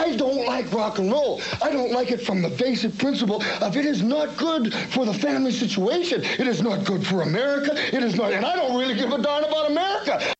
I don't like rock and roll. I don't like it from the basic principle of it is not good for the family situation. It is not good for America. It is not, and I don't really give a darn about America.